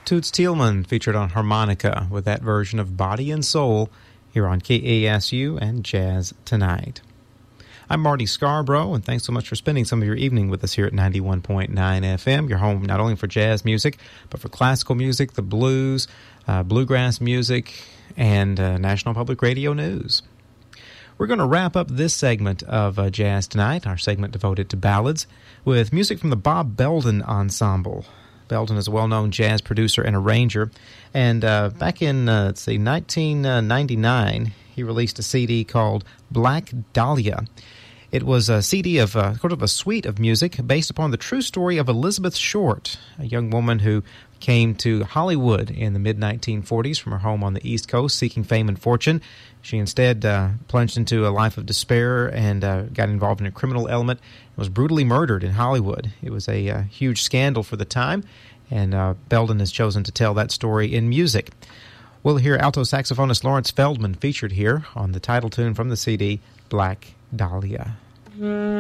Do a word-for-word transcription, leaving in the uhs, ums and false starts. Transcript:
Toots Thielman featured on harmonica with that version of Body and Soul here on K A S U and Jazz Tonight. I'm Marty Scarborough, and thanks so much for spending some of your evening with us here at ninety-one point nine F M. Your home not only for jazz music, but for classical music, the blues, uh, bluegrass music, and uh, National Public Radio News. We're going to wrap up this segment of uh, Jazz Tonight, our segment devoted to ballads, with music from the Bob Belden Ensemble. Belden is a well-known jazz producer and arranger, and uh, back in, uh, let's see, nineteen ninety-nine, he released a C D called Black Dahlia. It was a C D of uh, sort of a suite of music based upon the true story of Elizabeth Short, a young woman who came to Hollywood in the mid nineteen forties from her home on the East Coast seeking fame and fortune. She instead uh, plunged into a life of despair and uh, got involved in a criminal element and was brutally murdered in Hollywood. It was a uh, huge scandal for the time, and uh, Belden has chosen to tell that story in music. We'll hear alto saxophonist Lawrence Feldman featured here on the title tune from the C D, Black Dahlia.